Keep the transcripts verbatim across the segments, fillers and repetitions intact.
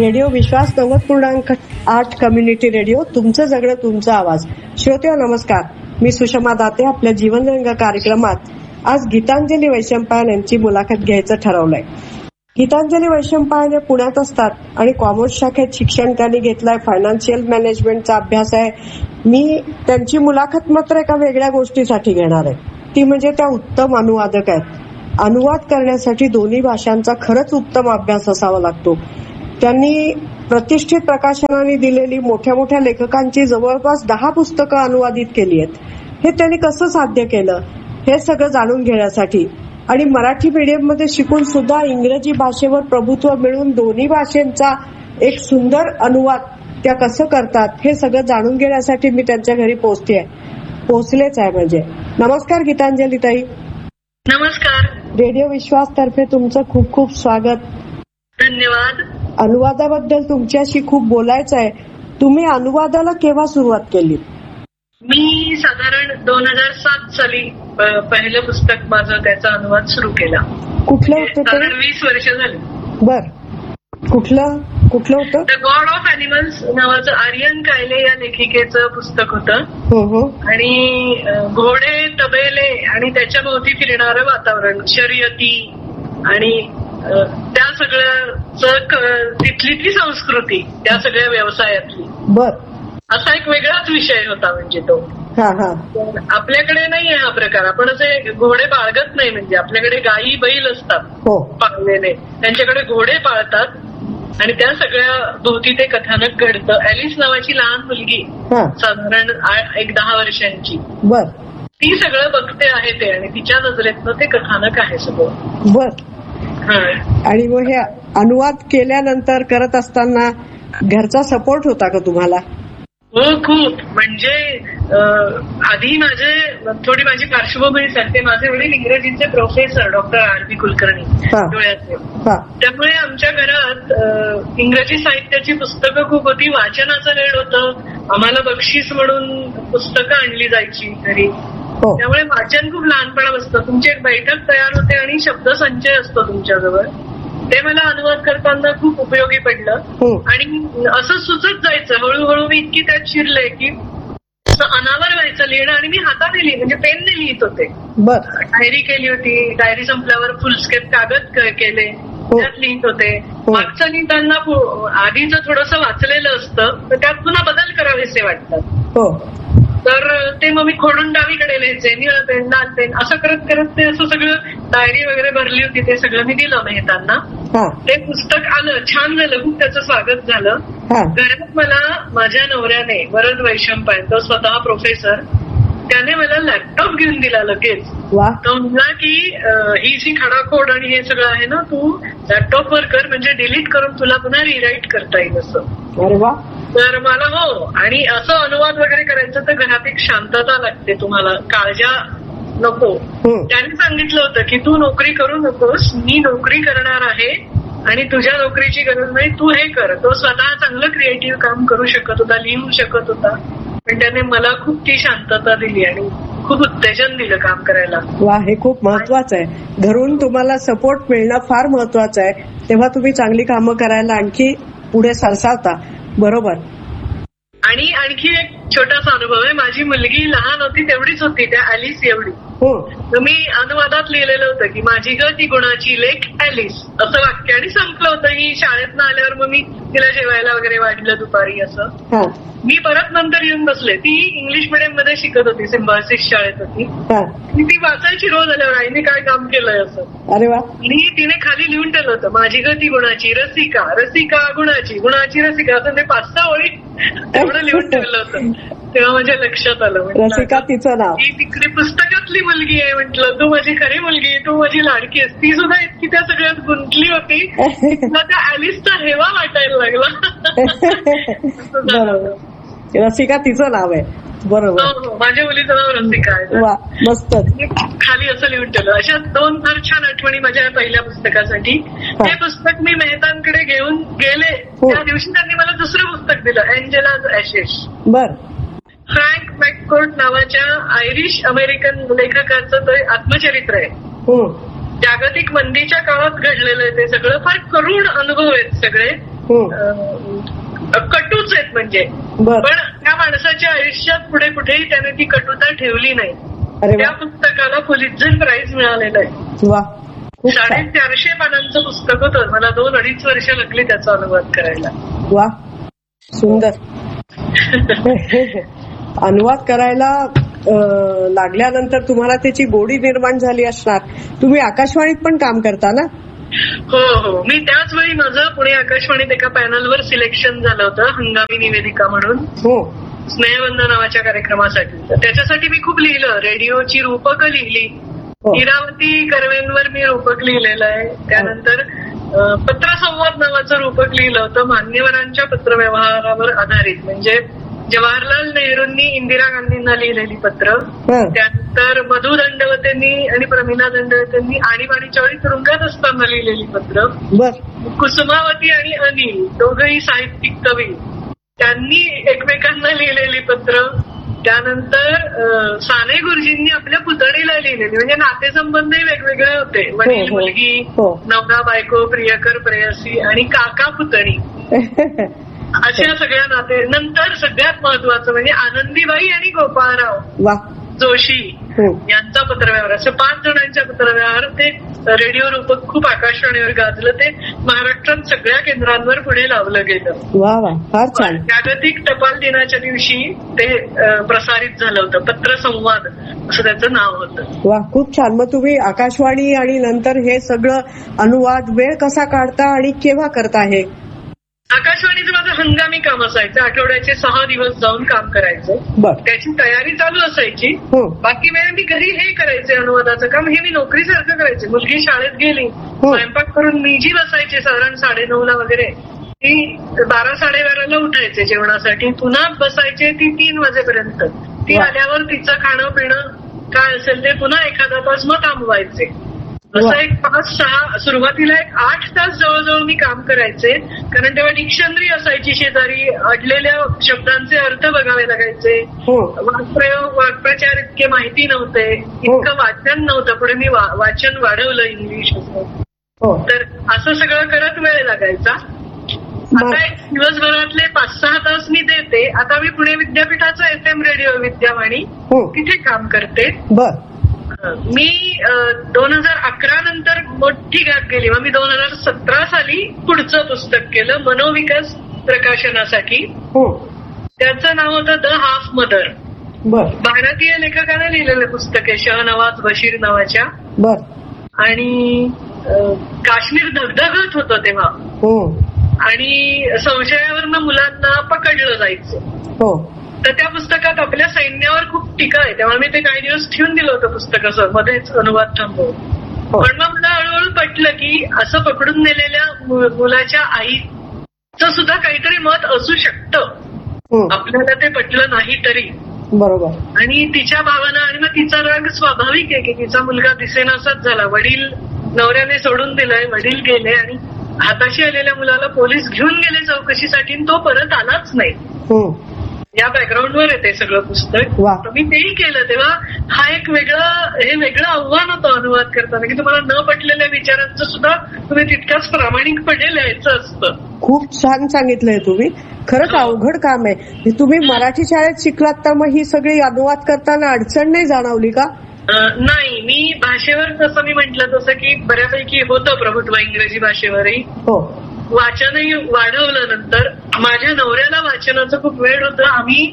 Radio विश्वास नव्वद पूर्णांक आठ कम्युनिटी रेडिओ, तुमचं जगणं तुमचा आवाज. श्रोत्या नमस्कार, मी सुषमा दाते. आपल्या जीवनरंग कार्यक्रमात आज गीतांजली वैशंपायन यांची मुलाखत घ्यायचं ठरवलंय. गीतांजली वैशंपायन पुण्यात असतात आणि कॉमर्स शाखेत शिक्षण त्यांनी घेतलंय. फायनान्शियल मॅनेजमेंटचा अभ्यास आहे. मी त्यांची मुलाखत मात्र एका वेगळ्या गोष्टीसाठी घेणार आहे, ती म्हणजे त्या उत्तम अनुवादक आहेत. अनुवाद करण्यासाठी दोन्ही भाषांचा खरंच उत्तम अभ्यास असावा लागतो. त्यांनी प्रतिष्ठित प्रकाशनाने दिलेली मोठ्या मोठ्या लेखकांची जवळपास दहा पुस्तकं अनुवादित केली आहेत. हे त्यांनी कसं साध्य केलं हे सगळं जाणून घेण्यासाठी आणि मराठी मीडियम मध्ये शिकून सुद्धा इंग्रजी भाषेवर प्रभुत्व मिळवून दोन्ही भाषांचा एक सुंदर अनुवाद त्या कसं करतात हे सगळं जाणून घेण्यासाठी मी त्यांच्या घरी पोहोचतेय पोहोचलेच आहे म्हणजे. नमस्कार गीतांजली ताई. नमस्कार. रेडिओ विश्वास तर्फे तुमचं खूप खूप स्वागत. धन्यवाद. अनुवादाबद्दल तुमच्याशी खूप बोलायचं आहे. तुम्ही अनुवादाला केव्हा सुरुवात केली? मी साधारण दोन हजार सात साली पहिलं पुस्तक माझं त्याचा अनुवाद सुरू केला. कुठलं होतं? साधारण वीस वर्ष झाली. बर, कुठलं कुठलं होतं? द गॉड ऑफ अॅनिमल्स नावाचं आर्यन कायले या लेखिकेचं पुस्तक होतं. हो हो. आणि घोडे, तबेले आणि त्याच्या भोवती फिरणारं वातावरण, शर्यती आणि त्या सगळ्या तिथली ती संस्कृती, त्या सगळ्या व्यवसायातली. बर. असा एक वेगळाच विषय होता म्हणजे तो. हा हा. आपल्याकडे नाहीये हा प्रकार. आपण असे घोडे बाळगत नाही. म्हणजे आपल्याकडे गायी बैल असतात हो पाळलेले, त्यांच्याकडे घोडे पाळतात आणि त्या सगळ्या भोवती ते कथानक घडतं. ॲलिस नावाची लहान मुलगी साधारण एक दहा वर्षांची, बर, ती सगळं बघते आहे ते आणि तिच्या नजरेतनं ते कथानक आहे सगळं. बर. आणि मग हे अनुवाद केल्यानंतर करत असताना घरचा सपोर्ट होता का तुम्हाला? हो, खूप. म्हणजे आधी माझे थोडी माझी पार्श्वभूमी सांगते. माझे वडील इंग्रजीचे professor doctor R B Kulkarni डोळ्याचे. त्यामुळे आमच्या घरात इंग्रजी साहित्याची पुस्तकं खूप होती. वाचनाचं वेळ होतं. आम्हाला बक्षीस म्हणून पुस्तकं आणली जायची घरी. त्यामुळे वाचन खूप लहानपणापासून. तुमची एक बैठक तयार होते आणि शब्दसंचय असतो तुमच्याजवळ. ते मला अनुवाद करताना खूप उपयोगी पडलं. आणि असं सुचत जायचं. हळूहळू मी इतकी त्यात शिरले की अनावर व्हायचं लिहिणं. आणि मी हाताने लिहि म्हणजे पेनने लिहित होते. डायरी केली होती. डायरी संपल्यावर फुलस्केप कागद केले, त्यात लिहित होते. मागचं लिहिताना आधीच थोडंसं वाचलेलं असतं तर त्यात पुन्हा बदल करावेसे वाटतात. तर ते मग मी खोडून डावीकडे लिहायचे. निळं पेन, लाल पेन असं करत करत ते असं सगळं डायरी वगैरे भरली होती. ते सगळं मी दिलं मेहतांना. ते पुस्तक आलं, छान झालं, खूप त्याचं स्वागत झालं. घरात मला माझ्या नवऱ्याने, वरद वैशंपायन, तो स्वतः प्रोफेसर, त्याने मला लॅपटॉप घेऊन दिला लगेच. तो म्हणला की ही जी खडाखोड आणि हे सगळं आहे ना, तू लॅपटॉपवर कर म्हणजे डिलीट करून तुला पुन्हा रिराईट करता येईल असं. तर मला हो. आणि असं अनुवाद वगैरे करायचं तर घरात एक शांतता लागते. तुम्हाला काळजा नको. त्यांनी सांगितलं होतं की तू नोकरी करू नकोस, मी नोकरी करणार आहे आणि तुझ्या नोकरीची गरज नाही, तू हे कर. तो स्वतः चांगलं क्रिएटिव्ह काम करू शकत होता, लिहू शकत होता, पण त्याने मला खूप ती शांतता दिली आणि खूप उत्तेजन दिलं काम करायला. वा, हे खूप महत्वाचं आहे. घरून तुम्हाला सपोर्ट मिळणं फार महत्वाचं आहे. तेव्हा तुम्ही चांगली कामं करायला आणखी पुढे सरसावता. बरोबर. आणि आणखी एक छोटासा अनुभव आहे. माझी मुलगी लहान होती तेवढीच होती, त्या ॲलिस एवढी. तर मी अनुवादात लिहिलेलं होतं की माझी ग ती गुणाची लेक ॲलिस असं वाक्य आणि संपलं होतं. ही शाळेतनं आल्यावर मग मी तिला जेवायला वगैरे वाढलं दुपारी असं. मी परत नंतर येऊन बसले. ती इंग्लिश मिडियम मध्ये शिकत होती, सिम्बायसिस शाळेत होती. ती वाचायची रोज आल्यावर आईने काय काम केलंय असं. अरे वा. आणि तिने खाली लिहून ठेवलं होतं माझी गती गुणाची, रसिका रसिका गुणाची, गुणाची रसिका, असं ते पाच सहा ओळी तेवढं लिहून ठेवलं होतं. तेव्हा माझ्या लक्षात आलं, रसिका तिचं नाव, ही तिकडे पुस्तकातली मुलगी आहे. म्हटलं तू माझी खरी मुलगी, तू माझी लाडकी आहेस. ती सुद्धा इतकी त्या सगळ्यात गुंतली होती, तिला त्या ॲलिसचा हेवा वाटायला लागला. रसिका तिचं नाव आहे. बरोबर. हो, माझ्या मुलीचं नाव रसिका आहे. वा, मस्त. खाली असं लिहून ठेवलं. अशा दोन फार छान आठवणी माझ्या पहिल्या पुस्तकासाठी. ते पुस्तक मी मेहतांकडे घेऊन गेले त्या दिवशी त्यांनी मला दुसरं पुस्तक दिलं, एंजेलाज ॲशेस. बर. फ्रँक मॅककोर्ट नावाच्या आयरिश अमेरिकन लेखकाचं ते आत्मचरित्र आहे. जागतिक मंदीच्या काळात घडलेलं आहे ते सगळं. फार करुण अनुभव आहेत सगळे. कटूच आहेत म्हणजे, पण त्या माणसाच्या आयुष्यात पुढे कुठेही त्याने ती कटुता ठेवली नाही. त्या पुस्तकाला पुलित्झर प्राइज मिळालेलं आहे. साडेचारशे पानांचं पुस्तक होतं. मला दोन अडीच वर्ष लागली त्याचा अनुवाद करायला. वा, सुंदर. अनुवाद करायला लागल्यानंतर तुम्हाला त्याची गोडी निर्माण झाली असणार. तुम्ही आकाशवाणीत पण काम करता ना? हो हो, मी त्याच वेळी माझं पुणे आकाशवाणीत एका पॅनलवर सिलेक्शन झालं होतं हंगामी निवेदिका म्हणून. हो, स्नेहबंध नावाच्या कार्यक्रमासाठी. त्याच्यासाठी मी खूप लिहिलं, रेडिओची रूपकं लिहिली. इरावती कर्वेंवर मी रूपक लिहिलेलं आहे. त्यानंतर पत्रसंवाद नावाचं रूपक लिहिलं होतं, मान्यवरांच्या पत्रव्यवहारावर आधारित. म्हणजे जवाहरलाल नेहरूंनी इंदिरा गांधींना लिहिलेली पत्र, त्यानंतर मधु दंडवतेंनी आणि प्रमिला दंडवतेंनी आणीबाणीच्या वेळी तुरुंगात असताना लिहिलेली पत्र, कुसुमावती आणि अनिल दोघंही साहित्यिक कवी त्यांनी एकमेकांना लिहिलेली पत्र, त्यानंतर साने गुरुजींनी आपल्या पुतणीला लिहिलेली. म्हणजे नातेसंबंधही वेगवेगळे होते. वडील मुलगी, नवरा बायको, प्रियकर प्रेयसी आणि काका पुतणी अशा सगळ्या नाते. नंतर सगळ्यात महत्वाचं म्हणजे आनंदीबाई आणि गोपाळराव जोशी यांचा पत्रव्यवहार. असं पाच जणांच्या पत्रव्यवहार. ते रेडिओ रूपक खूप आकाशवाणीवर गाजलं. ते महाराष्ट्रात सगळ्या केंद्रांवर पुढे लावलं गेलं. वा वा, फार छान. जागतिक टपाल दिनाच्या दिवशी ते प्रसारित झालं होतं. पत्रसंवाद असं त्याचं नाव होतं. वा, खूप छान. मग तुम्ही आकाशवाणी आणि नंतर हे सगळं अनुवाद वेळ कसा काढता आणि केव्हा करता? हे आकाशवाणीचं माझं हंगामी काम असायचं. आठवड्याचे सहा दिवस जाऊन काम करायचं. त्याची तयारी चालू असायची. बाकी वेळ मी घरी हे करायचे अनुवादाचं काम. हे मी नोकरीसारखं करायचे. मुलगी शाळेत गेली, स्वयंपाक करून मी जी बसायचे साधारण साडेनऊ ला वगैरे, ती बारा साडेबाराला उठायचे जेवणासाठी. पुन्हा बसायचे ती तीन वाजेपर्यंत. ती आल्यावर तिचं खाणं पिणं काय असेल ते पुन्हा एखादा तास मग थांबवायचे. असं एक पाच सहा, सुरुवातीला एक आठ तास जवळजवळ मी काम करायचे. कारण तेव्हा डिक्शनरी असायची शेजारी, अडलेल्या शब्दांचे अर्थ बघावे लागायचे. वाक्प्रयोग वाक्प्रचार इतके माहिती नव्हते, इतकं वाचन नव्हतं. पुढे मी वाचन वाढवलं इंग्लिश. तर असं सगळं करत वेळ लागायचा. आता एक दिवसभरातले पाच सहा तास मी देते. आता मी पुणे विद्यापीठाचं एफ एम रेडिओ विद्यावाणी तिथे काम करते. मी दोन हजार अकरा नंतर मोठी गॅप गेली. मग मी दोन हजार सतरा साली पुढचं पुस्तक केलं मनोविकास प्रकाशनासाठी. त्याचं नाव होतं द हाफ मदर. भारतीय लेखकाने लिहिलेलं पुस्तक आहे, शहनवाज बशीर नावाच्या. आणि काश्मीर धगधगत होतं तेव्हा, आणि संशयावरनं मुलांना पकडलं जायचं. तर त्या पुस्तकात आपल्या सैन्यावर खूप टीका आहे. तेव्हा मी ते काही दिवस ठेवून दिलं होतं पुस्तक असं मध्येच अनुवाद थांबवून. पण मग मला हळूहळू पटलं की असं पकडून नेलेल्या मुलाच्या आईचं सुद्धा काहीतरी मत असू शकतं. आपल्याला ते पटलं नाही तरी. बरोबर. आणि तिच्या भावना आणि मग तिचा राग स्वाभाविक आहे की तिचा मुलगा दिसेनासाच झाला. वडील नवऱ्याने सोडून दिलंय, वडील गेले आणि हाताशी आलेल्या मुलाला पोलीस घेऊन गेले चौकशीसाठी, तो परत आलाच नाही. या बॅकग्राऊंडवर आहे ते सगळं पुस्तक. मी तेही केलं. तेव्हा हा एक वेगळं हे वेगळं आव्हान होतं अनुवाद करताना, की तुम्हाला न पटलेल्या विचारांचं सुद्धा तुम्ही तितकाच प्रामाणिकपणे लिहायचं असतं. खूप छान सांगितलंय तुम्ही. खरंच अवघड काम आहे. तुम्ही मराठी शाळेत शिकलात तर मग ही सगळी अनुवाद करताना अडचण नाही जाणवली का? नाही, मी भाषेवर जसं मी म्हटलं तसं की बऱ्यापैकी होतं प्रभुत्व इंग्रजी भाषेवरही. हो, वाचनही वाढवलं. नंतर माझ्या नवऱ्याला वाचनाचं खूप वेळ होतं. आम्ही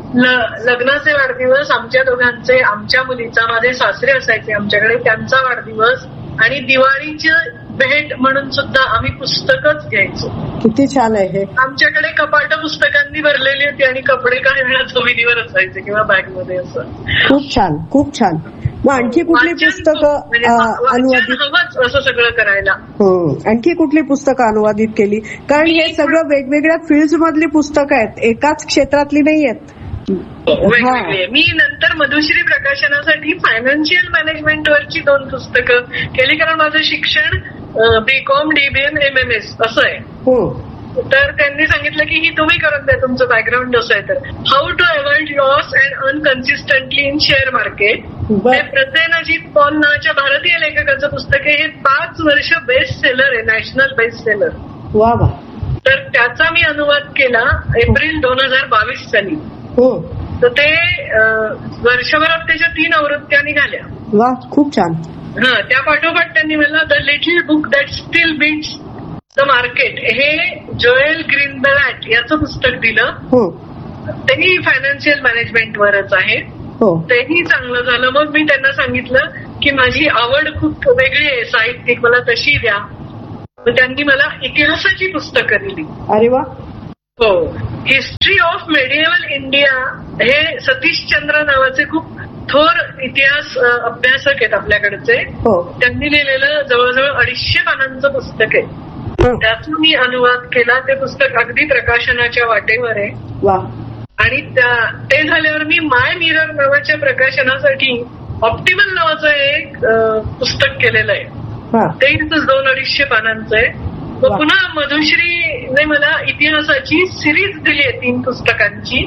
लग्नाचे वाढदिवस आमच्या दोघांचे, आमच्या मुलीचा, माझे सासरे असायचे आमच्याकडे, त्यांचा वाढदिवस आणि दिवाळीची भेट म्हणून सुद्धा आम्ही पुस्तकच घ्यायचो. किती छान आहे हे. आमच्याकडे कपाट पुस्तकांनी भरलेली होती आणि कपडे काही वेळा जमिनीवर असायचे किंवा बॅगमध्ये. असं खूप छान, खूप छान. मग आणखी कुठली पुस्तकं अनुवादित हवंच असं सगळं करायला? आणखी कुठली पुस्तकं अनुवादित केली? कारण हे सगळं वेगवेगळ्या फील्ड मधली पुस्तकं आहेत, एकाच क्षेत्रातली नाही आहेत. वेगवेगळे. मी नंतर मधुश्री प्रकाशनासाठी फायनान्शियल मॅनेजमेंटवरची दोन पुस्तकं केली, कारण माझं शिक्षण BCom, DBM, M M S असं आहे. तर त्यांनी सांगितलं की ही तुम्ही करून द्या, तुमचं बॅकग्राऊंड असं आहे. तर how to avoid loss and अनकन्सिस्टंटली in share market, हे प्रसेनजीत पॉल नावाच्या भारतीय लेखकाचं पुस्तक आहे. हे पाच वर्ष बेस्ट सेलर आहे, नॅशनल बेस्ट सेलर. वा वा. तर तर त्याचा मी अनुवाद केला एप्रिल दोन हजार बावीस साली. तर ते वर्षभरात त्याच्या तीन आवृत्त्या निघाल्या. वा, खूप छान. हा, त्या पाठोपाठ त्यांनी मला the little book that steel beats the market हे जोएल ग्रीनबलॅट याचं पुस्तक दिलं. तेही फायनान्शियल मॅनेजमेंटवरच आहे. तेही चांगलं झालं. मग मी त्यांना सांगितलं की माझी आवड खूप वेगळी आहे साहित्यिक, मला तशी द्या. मग त्यांनी मला इतिहासाची पुस्तकं दिली. अरे वा. हो, हिस्ट्री ऑफ मेडिएवल इंडिया हे सतीश चंद्र नावाचे खूप थोर इतिहास अभ्यासक आहेत आपल्याकडचे. त्यांनी लिहिलेलं जवळजवळ अडीचशे पानांचं पुस्तक आहे. त्यातून मी अनुवाद केला. ते पुस्तक अगदी प्रकाशनाच्या वाटेवर आहे. आणि ते झाल्यावर मी माय मिरर नावाच्या प्रकाशनासाठी ऑप्टिमल नावाचं एक पुस्तक केलेलं आहे. ते दोन अडीचशे पानांचं आहे. पुन्हा मधुश्रीने मला इतिहासाची सिरीज दिली आहे तीन पुस्तकांची.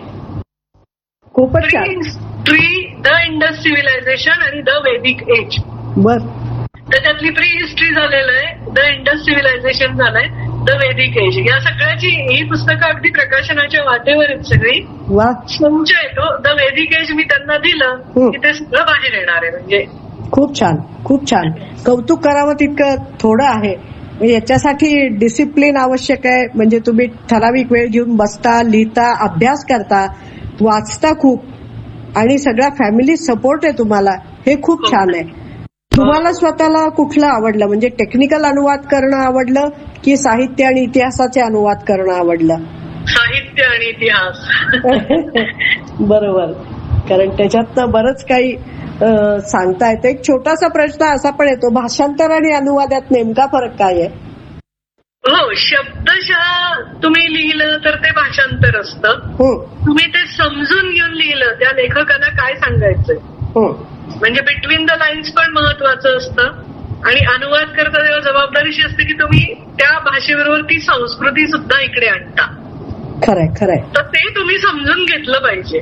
खूपच ट्री, द इंडस सिव्हिलायझेशन आणि द वैदिक एज. बर. तर त्यातली प्री हिस्ट्री झालेलं आहे, द इंडस सिव्हिलायझेशन झालंय, द वैदिक एज. या सगळ्याची ही पुस्तकं अगदी प्रकाशनाच्या वाटेवर आहेत सगळी. संच येतो. द वैदिक एज मी त्यांना दिलं की ते सगळं बाहेर येणार आहे. म्हणजे खूप छान, खूप छान. कौतुक करावं तितकं थोडं आहे. याच्यासाठी डिसिप्लिन आवश्यक आहे. म्हणजे तुम्ही ठराविक वेळ घेऊन बसता, लिहिता, अभ्यास करता, वाचता खूप, आणि सगळा फॅमिली सपोर्ट आहे तुम्हाला. हे खूप छान आहे. तुम्हाला स्वतःला कुठलं आवडलं? म्हणजे टेक्निकल अनुवाद करणं आवडलं की साहित्य आणि इतिहासाचे अनुवाद करणं आवडलं? साहित्य आणि इतिहास. बरोबर, कारण त्याच्यात बरंच काही सांगता येतं. एक छोटासा प्रश्न असा पण येतो, भाषांतर आणि अनुवादात नेमका फरक काय आहे? हो, शब्दशः तुम्ही लिहिलं तर ते भाषांतर असतं. तुम्ही ते समजून घेऊन लिहिलं त्या लेखकाला काय सांगायचंय, म्हणजे बिटवीन द लाईन्स पण महत्वाचं असतं. आणि अनुवाद करता तेव्हा जबाबदारीशी असते की तुम्ही त्या भाषेबरोबर ती संस्कृती सुद्धा इकडे आणता. खरंय खरंय. तर ते तुम्ही समजून घेतलं पाहिजे.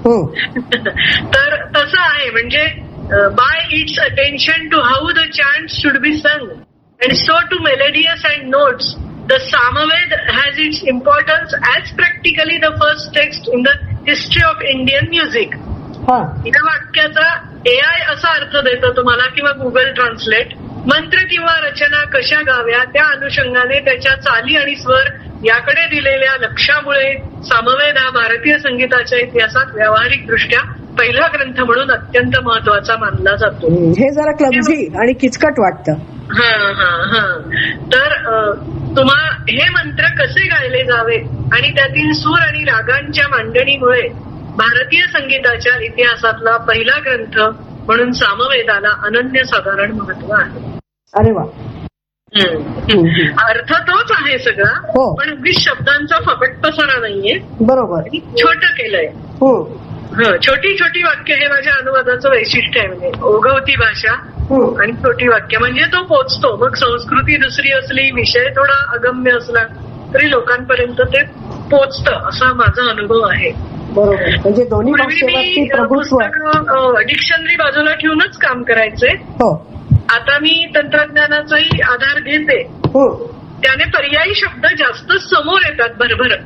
तर तसं आहे. म्हणजे bye it's attention to how the chant should be संग and so to melodious and notes, the Samaved has its importance as practically the first text in the history of Indian music. या वाक्याचा AI असा अर्थ देतो तुम्हाला किंवा Google translate. मंत्र किंवा रचना कशा गाव्या त्या अनुषंगाने त्याच्या चाली आणि स्वर याकडे दिलेल्या लक्षामुळे सामवेद हा भारतीय संगीताच्या इतिहासात व्यावहारिक दृष्ट्या पहिला ग्रंथ म्हणून अत्यंत महत्वाचा मानला जातो. हे जरा क्लमझी आणि किचकट वाटतं. हा हा हा तर तुम्हा हे मंत्र कसे गायले जावे आणि त्यातील सूर आणि रागांच्या मांडणीमुळे भारतीय संगीताच्या इतिहासातला पहिला ग्रंथ म्हणून सामवेदाला अनन्यसाधारण महत्व आहे. अरे वा. अर्थ तोच आहे सगळा, पण वीस शब्दांचा फपटपसारा नाहीये. बरोबर. छोटं केलंय. छोटी छोटी वाक्य हे माझ्या अनुवादाचं वैशिष्ट्य आहे. म्हणजे ओघवती भाषा आणि छोटी वाक्य म्हणजे तो पोचतो. मग संस्कृती दुसरी असली, विषय थोडा अगम्य असला तरी लोकांपर्यंत ते पोचतं, असा माझा अनुभव आहे. बरोबर. म्हणजे दोन्ही भाषेवरती प्रभुत्व. डिक्शनरी बाजूला ठेवूनच काम करायचंय. आता मी तंत्रज्ञानाचाही आधार घेते. त्याने पर्यायी शब्द जास्त समोर येतात भरभर,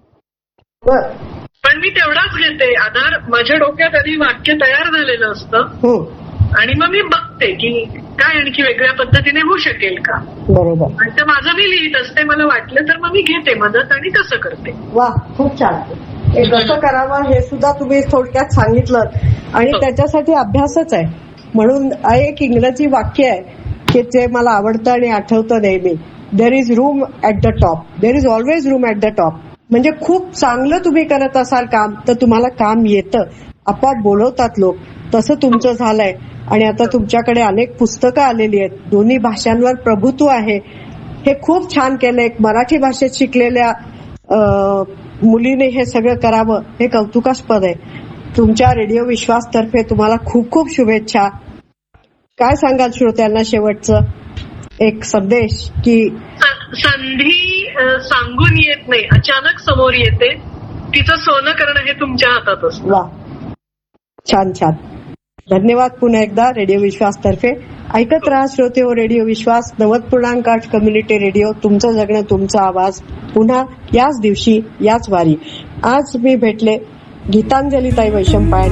पण मी तेवढाच घेते आधार. माझ्या डोक्यात आधी वाक्य तयार झालेलं असतं आणि मग मी बघते की काय आणखी वेगळ्या पद्धतीने होऊ शकेल का. बरोबर. आणि ते माझं मी लिहित असते. मला वाटलं तर मग मी घेते मदत आणि तसं करते. वा, खूप छान. हे कसं करावं हे सुद्धा तुम्ही थोडक्यात सांगितलं. आणि त्याच्यासाठी अभ्यासच आहे. म्हणून एक इंग्रजी वाक्य आहे की ते मला आवडतं आणि आठवतं नेहमी, there is room at the top, there is always room at the top. म्हणजे खूप चांगलं तुम्ही करत असाल काम तर तुम्हाला काम येतं, आपोआप बोलवतात लोक. तसं तुमचं झालंय. आणि आता तुमच्याकडे अनेक पुस्तकं आलेली आहेत, दोन्ही भाषांवर प्रभुत्व आहे. हे खूप छान केलं. एक मराठी भाषेत शिकलेल्या मुलीने हे सगळं करावं हे कौतुकास्पद आहे. तुमच्या रेडिओ विश्वास तर्फे तुम्हाला खूप खूप शुभेच्छा. काय सांगाल श्रोत्यांना शेवटचं एक संदेश? की संधी सांगून येत नाही, अचानक समोर येते. तिचं सोनं करणं हे तुमच्या हातात असतं. वा, छान छान. धन्यवाद पुन्हा एकदा रेडिओ विश्वास तर्फे. ऐकत राहा श्रोते हो रेडिओ विश्वास नव्वद पूर्णांक आठ कम्युनिटी रेडिओ, तुमचं जगणं तुमचा आवाज. पुन्हा याच दिवशी याच वारी. आज मी भेटले गीतांजली ताई वैशंपायन